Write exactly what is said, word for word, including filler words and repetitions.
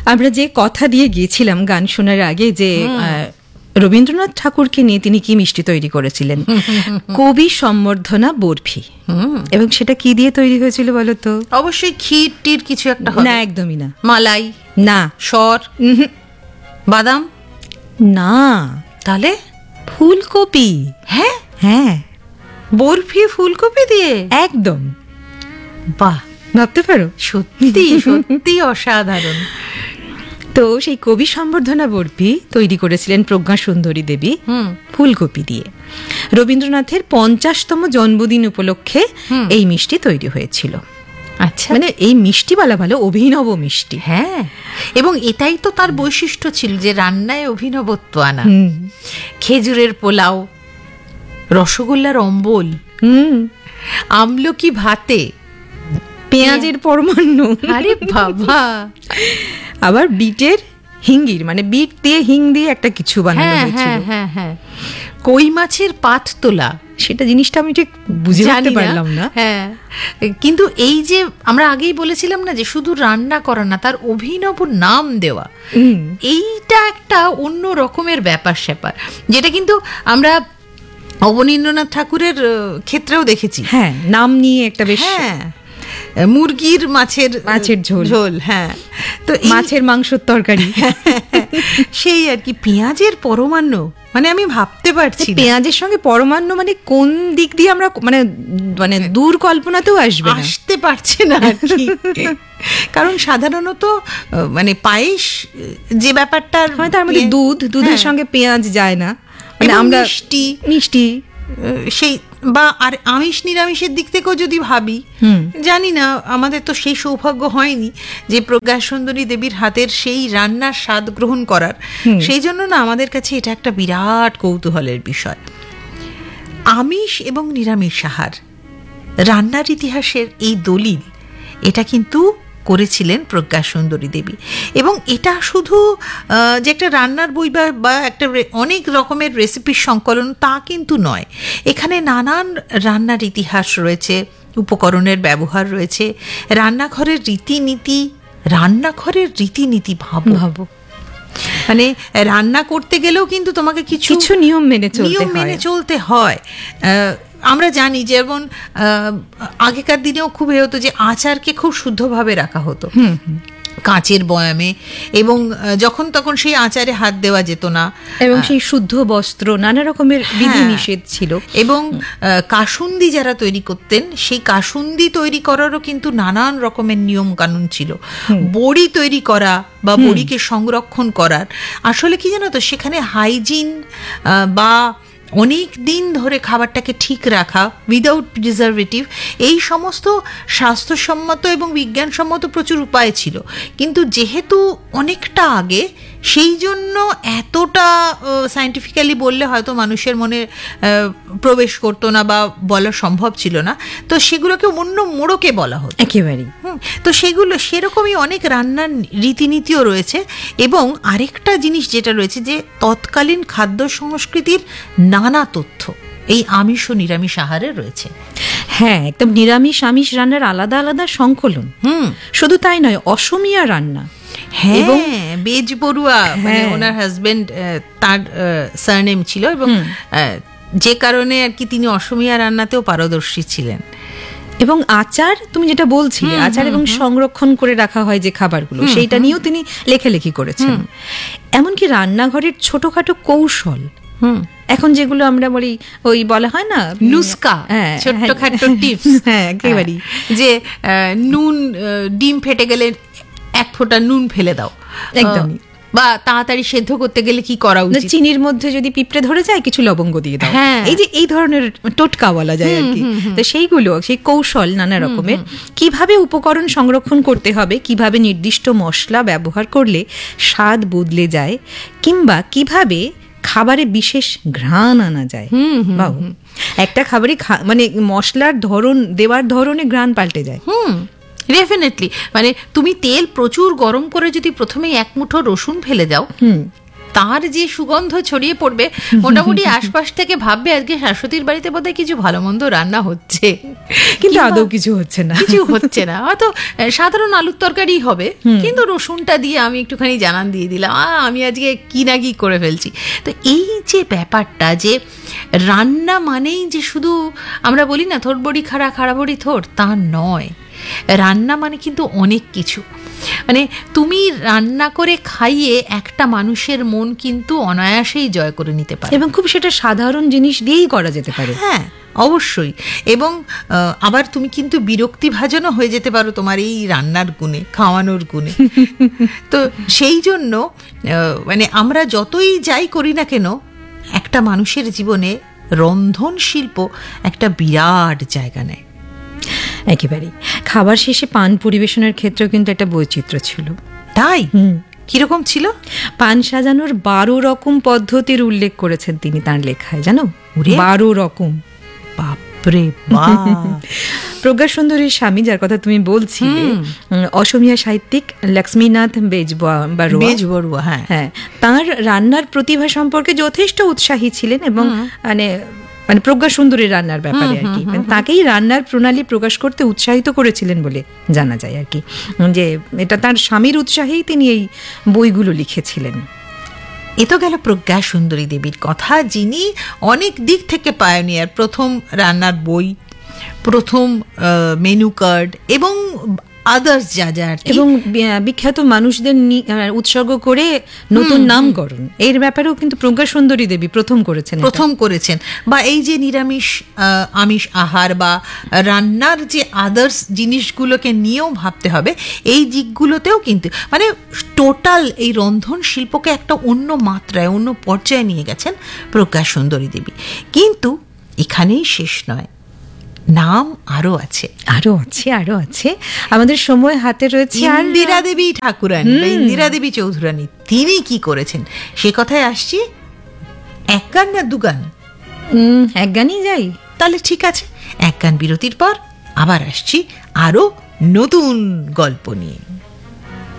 আমরা যে কথা দিয়ে গিয়েছিলাম গান শোনার আগে যে রবীন্দ্রনাথ ঠাকুরকে নিয়ে তিনি কি মিষ্টি তৈরি করেছিলেন, কবি সম্বর্ধনা বরফি, এবং সেটা কি দিয়ে তৈরি হয়েছিল বলো তো? অবশ্যই ক্ষীর টির কিছু একটা না, একদমই না। মালাই? না। সর? বাদাম? না। তাহলে ফুলকপি। হ্যাঁ হ্যাঁ, বরফি ফুলকপি দিয়ে? একদম। বাহ, ভাবতে পারো, সত্যি সত্যি অসাধারণ। তো সেই কবি সম্বর্ধনা বরফি তৈরি করেছিলেন প্রজ্ঞা সুন্দরী দেবী ফুলকপি দিয়ে। রবীন্দ্রনাথের পঞ্চাশতম জন্মদিন উপলক্ষে এই মিষ্টি তৈরি হয়েছিল। আচ্ছা, মানে এই মিষ্টি বলা ভালো, অভিনব মিষ্টি। হ্যাঁ, এবং এটাই তো তার বৈশিষ্ট্য ছিল, যে রান্নায় অভিনবত্ব আনা। খেজুরের পোলাও, রসগোল্লার অম্বল, আমলকি ভাতে পেঁয়াজের পরমাণু, আরে বাবা, আবার বিটের হিঙ্গির, মানে বিট দিয়ে হিং দিয়ে একটা কিছু বানানো হয়েছিল। হ্যাঁ হ্যাঁ, কই মাছের পাত তোলা, সেটা জিনিসটা আমি ঠিক বুঝে উঠতে পারলাম না। হ্যাঁ, কিন্তু এই যে আমরা আগেই বলেছিলাম না যে শুধু রান্না করা না, তার অভিনব নাম দেওয়া, এইটা একটা অন্য রকমের ব্যাপার স্যাপার, যেটা কিন্তু আমরা অবনীন্দ্রনাথ ঠাকুরের ক্ষেত্রেও দেখেছি। হ্যাঁ, নাম নিয়ে একটা বেশ, হ্যাঁ, মুরগির মাছের মাছের ঝোল ঝোল হ্যাঁ, তো মাছের মাংসের তরকারি, সেই আর কি। পেঁয়াজের পরমাণু, মানে আমি ভাবতে পারছি পেঁয়াজের সঙ্গে পরমাণু মানে কোন দিক দিয়ে আমরা মানে মানে দূর কল্পনাতেও আসবে না, আসতে পারছে না আর কি। কারণ সাধারণত মানে পায়েস যে ব্যাপারটা হয়, তার মধ্যে দুধ, দুধের সঙ্গে পেঁয়াজ যায় না, মানে আমরা মিষ্টি মিষ্টি সেই, বা আর আমিষ নিরামিষের দিক থেকেও যদি ভাবি, জানি না, আমাদের তো সেই সৌভাগ্য হয়নি যে প্রজ্ঞা সুন্দরী দেবীর হাতের সেই রান্নার স্বাদ গ্রহণ করার। সেই জন্য না আমাদের কাছে এটা একটা বিরাট কৌতূহলের বিষয়। আমিষ এবং নিরামিষ আহার রান্নার ইতিহাসের এই দলিল, এটা কিন্তু করেছিলেন প্রজ্ঞা সুন্দরী দেবী। এবং এটা শুধু যে একটা রান্নার বই বা একটা অনেক রকমের রেসিপির সংকলন তা কিন্তু নয়, এখানে নানান রান্নার ইতিহাস রয়েছে, উপকরণের ব্যবহার রয়েছে, রান্নাঘরের রীতিনীতি। রান্নাঘরের রীতিনীতি ভাবো ভাবো মানে রান্না করতে গেলেও কিন্তু তোমাকে কিছু কিছু নিয়ম মেনে নিয়ম মেনে চলতে হয়। আমরা জানি যেমন আগেকার দিনেও খুব হতো যে আচারকে খুব শুদ্ধভাবে রাখা হতো কাঁচের বয়ামে, এবং যখন তখন সেই আচারে হাত দেওয়া যেত না, এবং সেই শুদ্ধ বস্ত্র, নানা রকমের বিধি নিষেধ ছিল। এবং কাসুন্দি যারা তৈরি করতেন, সেই কাসুন্দি তৈরি করারও কিন্তু নানান রকমের নিয়ম কানুন ছিল। বড়ি তৈরি করা বা বড়িকে সংরক্ষণ করার, আসলে কি জানো তো, সেখানে হাইজিন বা অনেক দিন ধরে খাবারটাকে ঠিক রাখা উইদাউট প্রিজারভেটিভ, এই সমস্ত স্বাস্থ্যসম্মত এবং বিজ্ঞানসম্মত প্রচুর উপায় ছিল। কিন্তু যেহেতু অনেকটা আগে, সেই জন্য এতটা সায়েন্টিফিক্যালি বললে হয়তো মানুষের মনে প্রবেশ করতো না বা বলা সম্ভব ছিল না, তো সেগুলোকে অন্য মোড়কে বলা হতো একেবারেই। হুম, তো সেগুলো সেরকমই অনেক রান্নার রীতিনীতিও রয়েছে। এবং আরেকটা জিনিস যেটা রয়েছে, যে তৎকালীন খাদ্য সংস্কৃতির নানা তথ্য এই আমিষ ও নিরামিষ আহারে রয়েছে। হ্যাঁ, একদম নিরামিষ আমিষ রান্নার আলাদা আলাদা সংকলন। হুম, শুধু তাই নয়, অসমীয়া রান্না, এবং বেজ বড়ুয়া, মানে ওনার হাজবেন্ড, তার সারনেম ছিল, এবং যে কারণে আর কি তিনি অসমীয়া রান্নাতেও পারদর্শী ছিলেন। এবং আচার, তুমি যেটা বলছিলে, আচার এবং সংরক্ষণ করে রাখা হয় যে খাবারগুলো, সেইটা নিয়েও তিনি লেখালেখি করেছেন। এমনকি রান্নাঘরের ছোটখাটো কৌশল, এখন যেগুলো আমরা বলি, ওই বলা হয় না নুস্কা, ছোট্টখাটো টিপস, হ্যাঁ একেবারেই, যে নুন, ডিম ফেটে গেলে এক ফোঁটা নুন ফেলে দাও, একদমই, বা তাড়াতাড়ি সেদ্ধ করতে গেলে কি করা উচিত, চিনির মধ্যে যদি পিঁপড়ে ধরে যায় কিছু লবঙ্গ দিয়ে দাও, এই যে এই ধরনের টোটকা বলা যায় আর কি। তো সেইগুলো, সেই কৌশল নানা রকমের, কিভাবে উপকরণ সংরক্ষণ করতে হবে, কিভাবে নির্দিষ্ট মশলা ব্যবহার করলে স্বাদ বদলে যায়, কিংবা কিভাবে খাবারে বিশেষ ঘ্রাণ আনা যায়। বাবু, একটা খাবারে মানে মশলার ধরন, দেওয়ার ধরনে ঘ্রাণ পাল্টে যায়। হুম, ডেফিনেটলি। মানে তুমি তেল প্রচুর গরম করে যদি প্রথমে এক মুঠো রসুন ফেলে দাও, তার যে সুগন্ধ ছড়িয়ে পড়বে, মোটামুটি আশপাশ থেকে ভাববে আজকে শাশ্বতীর বাড়িতে বোধহয় কিছু ভালো মন্দ রান্না হচ্ছে, কিন্তু আদৌ কিছু হচ্ছে না, কিছু হচ্ছে না, হয়তো সাধারণ আলুর তরকারি হবে, কিন্তু রসুনটা দিয়ে আমি একটুখানি জানান দিয়ে দিলাম, আমি আজকে কি না কি করে ফেলছি। তো এই যে ব্যাপারটা, যে রান্না মানেই যে শুধু আমরা বলি না থোর বড়ি খাড়া খাড়া বড়ি থোর, তা নয়। রান্না মানে কিন্তু অনেক কিছু। মানে তুমি রান্না করে খাইয়ে একটা মানুষের মন কিন্তু অনায়াসেই জয় করে নিতে পারে, এবং খুব সেটা সাধারণ জিনিস দিয়েই করা যেতে পারে। হ্যাঁ, অবশ্যই। এবং আবার তুমি কিন্তু বিরক্তি ভাজনও হয়ে যেতে পারো তোমার এই রান্নার গুণে, খাওয়ানোর গুণে। তো সেই জন্য মানে আমরা যতই যাই করি না কেন, একটা মানুষের জীবনে রন্ধন শিল্প একটা বিরাট জায়গা নেয়। একেবারেই। খাবার শেষে পান পরিবেশনের ক্ষেত্রেও কিন্তু একটা বৈচিত্র্য ছিল। তাই? কিরকম ছিল? পান সাজানোর বারো রকম পদ্ধতির উল্লেখ করেছেন তিনি তার লেখায়, জানো? বারো রকম। বাপরে বাপ! প্রজ্ঞা সুন্দরীর স্বামী, যার কথা তুমি বলছিলে, অসমীয়া সাহিত্যিক লক্ষ্মীনাথ বেজবরুয়া, হ্যাঁ হ্যাঁ, তার রান্নার প্রতিভা সম্পর্কে যথেষ্ট উৎসাহী ছিলেন, এবং মানে মানে প্রজ্ঞা সুন্দরীর রান্নার ব্যাপারে আর কি তাকেই রান্নার প্রণালী প্রকাশ করতে উৎসাহিত করেছিলেন বলে জানা যায় আর কি, যে এটা তার স্বামীর উৎসাহেই তিনি এই বইগুলো লিখেছিলেন। এ তো গেল প্রজ্ঞা সুন্দরী দেবীর কথা, যিনি অনেক দিক থেকে পায়োনিয়ার। প্রথম রান্নার বই, প্রথম মেনু কার্ড, এবং আদার্স যা যা, এবং বিখ্যাত মানুষদের উৎসর্গ করে নতুন নামকরণ, এর ব্যাপারেও কিন্তু প্রজ্ঞা সুন্দরী দেবী প্রথম করেছেন প্রথম করেছেন বা এই যে নিরামিষ আমিষ আহার বা রান্নার যে আদার্স জিনিসগুলোকে নিয়েও ভাবতে হবে, এই দিকগুলোতেও কিন্তু মানে টোটাল এই রন্ধন শিল্পকে একটা অন্য মাত্রায়, অন্য পর্যায়ে নিয়ে গেছেন প্রজ্ঞা সুন্দরী দেবী। কিন্তু এখানেই শেষ নয়, নাম আরো আছে, আরো আছে, আরো আছে। আমাদের সময় হাতে রয়েছে। ইন্দিরা দেবী ঠাকুরানী বা ইন্দিরা দেবী চৌধুরানী, তিনি কি করেছেন সে কথায় আসছি। এক গান না দু গান? এক গানই যাই তাহলে। ঠিক আছে, এক গান বিরতির পর আবার আসছি আরো নতুন গল্প নিয়ে।